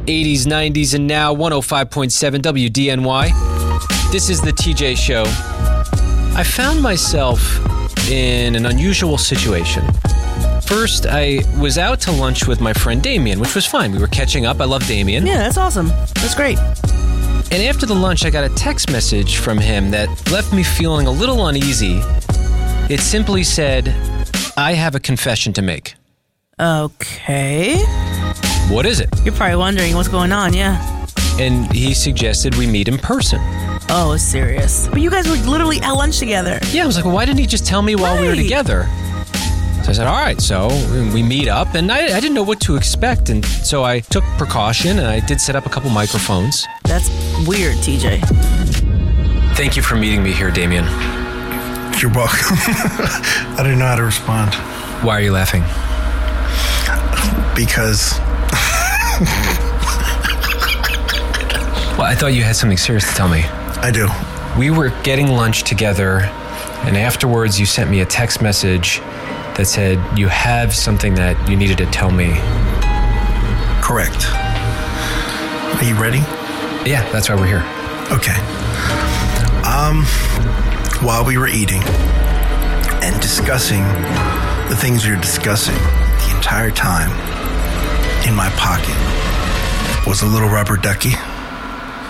80s, 90s, and now 105.7 WDNY. This is the TJ Show. I found myself in an unusual situation. First, I was out to lunch with my friend Damien, which was fine. We were catching up. I love Damien. Yeah, that's awesome. That's great. And after the lunch, I got a text message from him that left me feeling a little uneasy. It simply said, I have a confession to make. Okay. What is it? You're probably wondering what's going on, yeah. And he suggested we meet in person. Oh, serious. But you guys were literally at lunch together. Yeah, I was like, well, why didn't he just tell me while we were together? So I said, all right. So we meet up, and I didn't know what to expect. And so I took precaution, and I did set up a couple microphones. That's weird, TJ. Thank you for meeting me here, Damien. You're welcome. I didn't know how to respond. Why are you laughing? Because... Well, I thought you had something serious to tell me. I do. We were getting lunch together, and afterwards you sent me a text message that said you have something that you needed to tell me. Correct. Are you ready? Yeah, that's why we're here. Okay. While we were eating and discussing the things we were discussing the entire time, in my pocket was a little rubber ducky.